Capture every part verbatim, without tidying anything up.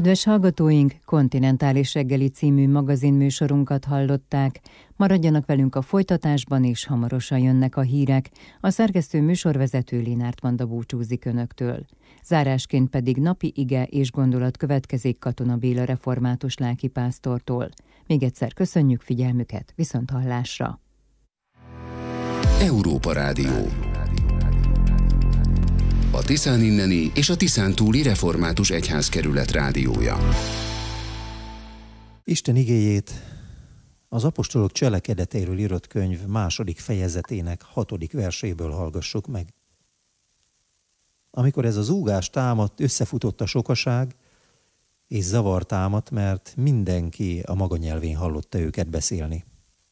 Kedves hallgatóink, Kontinentális reggeli című magazinműsorunkat hallották. Maradjanak velünk a folytatásban, és hamarosan jönnek a hírek. A szerkesztő műsorvezető Linárt Vanda búcsúzik önöktől. Zárásként pedig napi ige és gondolat következik Katona Béla református lelkipásztortól. Még egyszer köszönjük figyelmüket, viszonthallásra! Európa Rádió. A Tiszán inneni és a Tiszán túli református egyházkerület rádiója. Isten igéjét az apostolok cselekedetéről írott könyv második fejezetének hatodik verséből hallgassuk meg. Amikor ez a zúgás támadt, összefutott a sokaság, és zavar támadt, mert mindenki a maga nyelvén hallotta őket beszélni.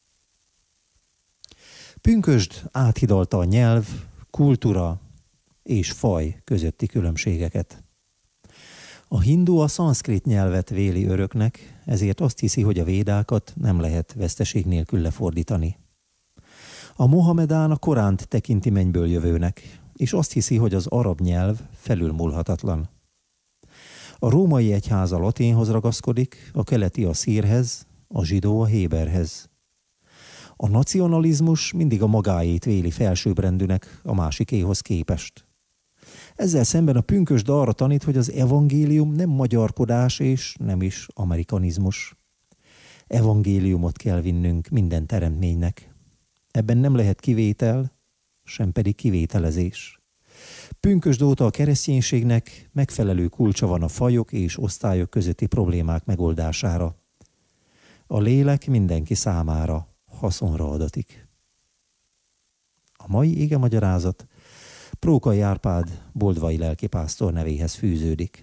Pünkösd áthidalta a nyelv, kultúra és faj közötti különbségeket. A hindu a szanszkrit nyelvet véli öröknek, ezért azt hiszi, hogy a védákat nem lehet veszteség nélkül lefordítani. A mohamedán a Koránt tekinti mennyből jövőnek, és azt hiszi, hogy az arab nyelv felülmúlhatatlan. A római egyház a latinhoz ragaszkodik, a keleti a szírhez, a zsidó a héberhez. A nacionalizmus mindig a magáét véli felsőbbrendűnek a másikéhoz képest. Ezzel szemben a pünkösd arra tanít, hogy az evangélium nem magyarkodás és nem is amerikanizmus. Evangéliumot kell vinnünk minden teremtménynek. Ebben nem lehet kivétel, sem pedig kivételezés. Pünkösd óta a kereszténységnek megfelelő kulcsa van a fajok és osztályok közötti problémák megoldására. A lélek mindenki számára haszonra adatik. A mai igemagyarázat Prókai Árpád boldvai lelkipásztor nevéhez fűződik.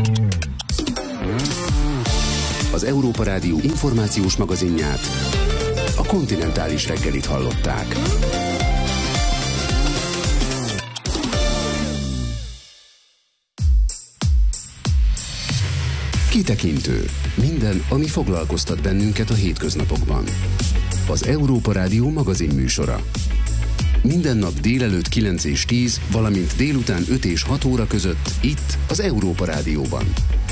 Az Európa Rádió információs magazinját, a Kontinentális reggelit hallották. Kitekintő. Minden, ami foglalkoztat bennünket a hétköznapokban. Az Európa Rádió magazinműsora. Minden nap délelőtt kilenc és tíz, valamint délután öt és hat óra között itt az Európa Rádióban.